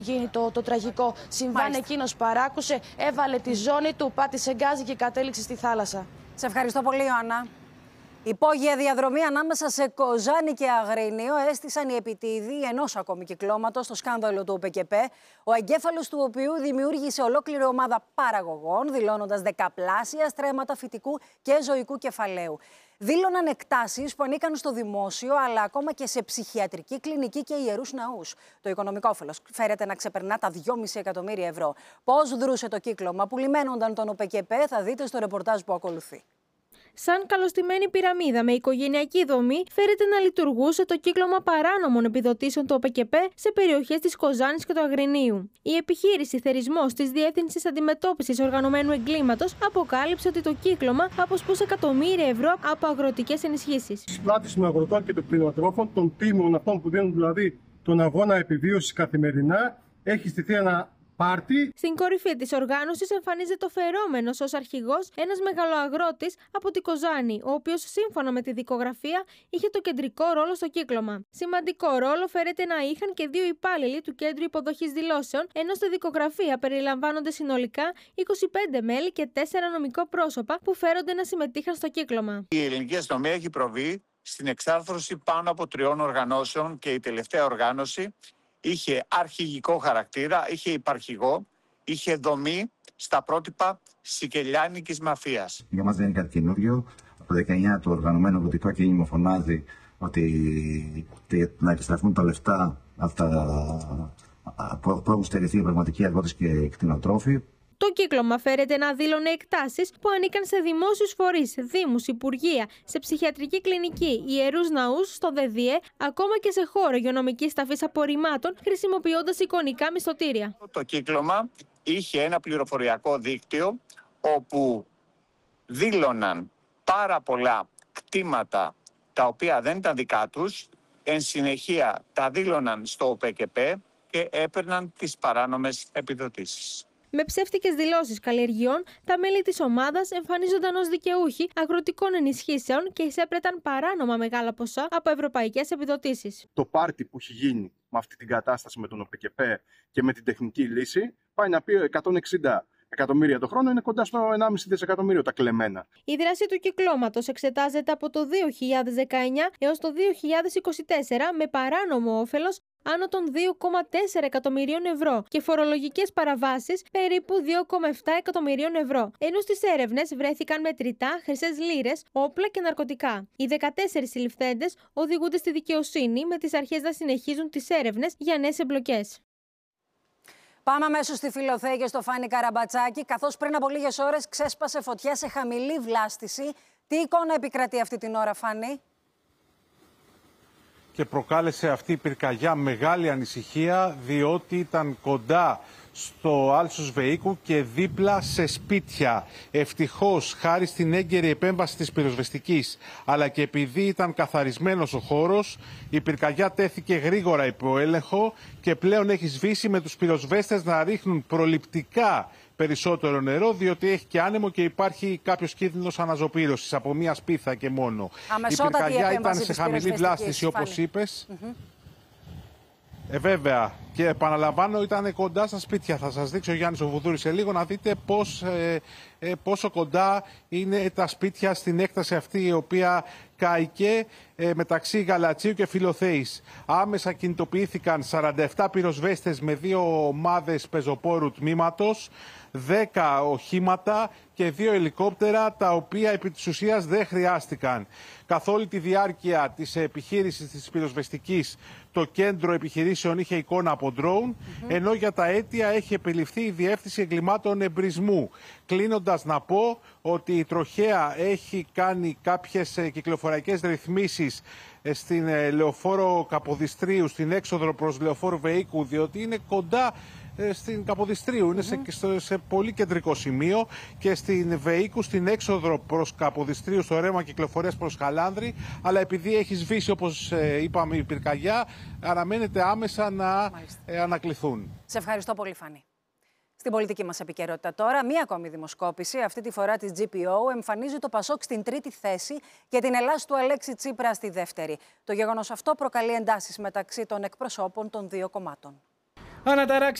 Γίνει το τραγικό συμβάν, εκείνος παράκουσε, έβαλε τη ζώνη του, πάτησε γκάζι και κατέληξε στη θάλασσα. Σε ευχαριστώ πολύ, Ιωάννα. Υπόγεια διαδρομή ανάμεσα σε Κοζάνη και Αγρίνιο έστησαν οι επιτίδοι ενός ακόμη κυκλώματος στο σκάνδαλο του ΟΠΕΚΕΠ, ο εγκέφαλος του οποίου δημιούργησε ολόκληρη ομάδα παραγωγών, δηλώνοντας δεκαπλάσια στρέμματα φυτικού και ζωικού κεφαλαίου. Δήλωναν εκτάσεις που ανήκαν στο δημόσιο, αλλά ακόμα και σε ψυχιατρική κλινική και ιερούς ναούς. Το οικονομικό όφελος φέρεται να ξεπερνά τα 2,5 εκατομμύρια ευρώ. Πώς δρούσε το κύκλωμα που λιμένονταν τον ΟΠΕΚΕΠ, θα δείτε στο ρεπορτάζ που ακολουθεί. Σαν καλωστημένη πυραμίδα με οικογενειακή δομή, φέρεται να λειτουργούσε το κύκλωμα παράνομων επιδοτήσεων του ΟΠΕΚΕΠ σε περιοχές της Κοζάνης και του Αγρινίου. Η επιχείρηση Θερισμός της Διεύθυνσης Αντιμετώπισης Οργανωμένου Εγκλήματος αποκάλυψε ότι το κύκλωμα αποσπούσε εκατομμύρια ευρώ από αγροτικές ενισχύσεις. Τη πλάτη των αγροτών και των κτηνοτρόφων, των τίμων αυτών που δίνουν δηλαδή τον αγώνα επιβίωσης καθημερινά, έχει στηθεί ένα πάρτι. Στην κορυφή της οργάνωσης εμφανίζεται ο φερόμενος ως αρχηγός ένας μεγαλοαγρότης από την Κοζάνη, ο οποίος σύμφωνα με τη δικογραφία είχε το κεντρικό ρόλο στο κύκλωμα. Σημαντικό ρόλο φέρεται να είχαν και 2 υπάλληλοι του Κέντρου Υποδοχής Δηλώσεων, ενώ στη δικογραφία περιλαμβάνονται συνολικά 25 μέλη και 4 νομικό πρόσωπα που φέρονται να συμμετείχαν στο κύκλωμα. Η ελληνική αστυνομία έχει προβεί στην εξάρθρωση πάνω από 3 οργανώσεων και η τελευταία οργάνωση είχε αρχηγικό χαρακτήρα, είχε υπαρχηγό, είχε δομή στα πρότυπα σικελιάνικης μαφίας. Για μας δεν είναι κάτι καινούριο. Από το 19 το οργανωμένο αγροτικό κίνημα φωνάζει ότι να επιστραφούν τα λεφτά αυτά που έχουν στερηθεί οι πραγματικοί αγρότες και κτηνοτρόφοι. Το κύκλωμα φέρεται να δήλωνε εκτάσεις που ανήκαν σε δημόσιους φορείς, δήμους, υπουργεία, σε ψυχιατρική κλινική, ιερούς ναούς, στο ΔΔΕ, ακόμα και σε χώρο υγειονομικής ταφής απορριμμάτων, χρησιμοποιώντας εικονικά μισθωτήρια. Το κύκλωμα είχε ένα πληροφοριακό δίκτυο όπου δήλωναν πάρα πολλά κτήματα τα οποία δεν ήταν δικά τους, εν συνεχεία τα δήλωναν στο ΟΠΕΚΕΠ και έπαιρναν τις παράνομες επιδοτήσεις. Με ψεύτικες δηλώσεις καλλιεργειών, τα μέλη της ομάδας εμφανίζονταν ως δικαιούχοι αγροτικών ενισχύσεων και εισέπρεταν παράνομα μεγάλα ποσά από ευρωπαϊκές επιδοτήσεις. Το πάρτι που έχει γίνει με αυτή την κατάσταση με τον ΟΠΕΚΕΠ και με την τεχνική λύση πάει να πει 160 εκατομμύρια το χρόνο, είναι κοντά στο 1,5 δισεκατομμύριο τα κλεμμένα. Η δράση του κυκλώματος εξετάζεται από το 2019 έως το 2024 με παράνομο όφελος άνω των 2,4 εκατομμυρίων ευρώ και φορολογικές παραβάσεις περίπου 2,7 εκατομμυρίων ευρώ. Ενώ στις έρευνες βρέθηκαν μετρητά, χρυσές λίρες, όπλα και ναρκωτικά. Οι 14 συλληφθέντες οδηγούνται στη δικαιοσύνη με τις αρχές να συνεχίζουν τις έρευνες για νέες εμπλοκές. Πάμε αμέσως στη Φιλοθέη και στο Φάνη Καραμπατσάκη, καθώς πριν από λίγες ώρες ξέσπασε φωτιά σε χαμηλή βλάστηση. Τι εικόνα επικρατεί αυτή την ώρα, Φάνη? Και προκάλεσε αυτή η πυρκαγιά μεγάλη ανησυχία, διότι ήταν κοντά στο άλσος Βεϊκού και δίπλα σε σπίτια. Ευτυχώς, χάρη στην έγκαιρη επέμβαση της πυροσβεστικής, αλλά και επειδή ήταν καθαρισμένος ο χώρος, η πυρκαγιά τέθηκε γρήγορα υπό έλεγχο και πλέον έχει σβήσει, με τους πυροσβέστες να ρίχνουν προληπτικά περισσότερο νερό, διότι έχει και άνεμο και υπάρχει κάποιος κίνδυνος αναζωπήρωσης από μία σπίθα και μόνο. Η πυρκαγιά ήταν σε χαμηλή βλάστηση, όπως είπες. Βέβαια, και επαναλαμβάνω, ήταν κοντά στα σπίτια. Θα σας δείξω, Γιάννης ο Βουδούρης, σε λίγο να δείτε πόσο κοντά είναι τα σπίτια στην έκταση αυτή η οποία κάηκε μεταξύ Γαλατσίου και Φιλοθέης. Άμεσα κινητοποιήθηκαν 47 πυροσβέστες με 2 ομάδες πεζοπόρου τμήματος, 10 οχήματα και 2 ελικόπτερα, τα οποία επί της ουσίας δεν χρειάστηκαν. Καθ' όλη τη διάρκεια της επιχείρησης της πυροσβεστικής, το κέντρο επιχειρήσεων είχε εικόνα από ντρόουν, ενώ για τα αίτια έχει επιληφθεί η Διεύθυνση Εγκλημάτων Εμπρισμού. Κλείνοντας, να πω ότι η τροχέα έχει κάνει κάποιες κυκλοφοριακές ρυθμίσεις στην Λεωφόρο Καποδιστρίου, στην έξοδο προς Λεωφόρο Βεϊκού, διότι είναι κοντά στην Καποδιστρίου, είναι σε πολύ κεντρικό σημείο, και στην Βεϊκού, στην έξοδο προς Καποδιστρίου, στο ρεύμα κυκλοφορίας προς Χαλάνδρη, αλλά επειδή έχει σβήσει, όπως είπαμε, η πυρκαγιά, αναμένεται άμεσα να ανακληθούν. Σε ευχαριστώ πολύ, Φάνη. Στην πολιτική μας επικαιρότητα τώρα, μία ακόμη δημοσκόπηση, αυτή τη φορά της GPO, εμφανίζει το Πασόκ στην 3η θέση και την Ελλάς του Αλέξη Τσίπρα στη 2η. Το γεγονός αυτό προκαλεί εντάσεις μεταξύ των εκπροσώπων των 2 κομμάτων. αναταράξει